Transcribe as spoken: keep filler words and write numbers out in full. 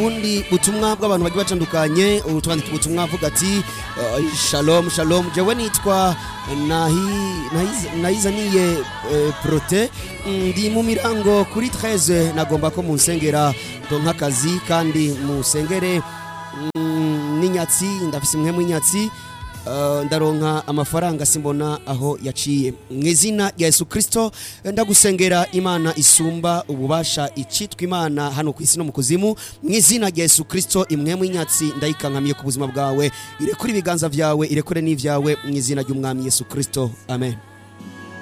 ubundi butumwa bw'abantu bagiye batandukanye utwandika ubutumwa avuga ati uh, shalom shalom jewe nitwa nahi nahizaniye uh, prote ndi mu mirango kuri treize nagomba ko munsengera donka kazi kandi musengere mm, n'inyatsi ndafise imwe mu inyatsi Uh, ndaronka amafaranga simbona aho yaciye mwizina ya Yesu Kristo ndagusengera Imana isumba ububasha icitwa Imana hano ku isi no mu kuzimu mwizina ya Yesu Kristo imwe mu inyatsi ndayikankamiye ku buzima bwawe irekure ibiganza vyawe irekure n'ivyawe mwizina ry'umwami Yesu Kristo amen.